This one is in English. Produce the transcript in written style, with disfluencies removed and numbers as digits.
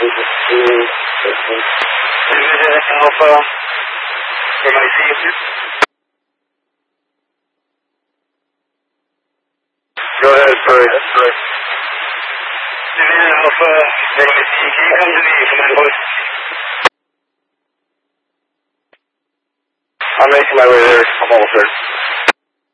Alpha, from my seat. Go ahead, sorry. Division Alpha, from my seat. Can you come to the command post? I'm making my way there. I'm almost there.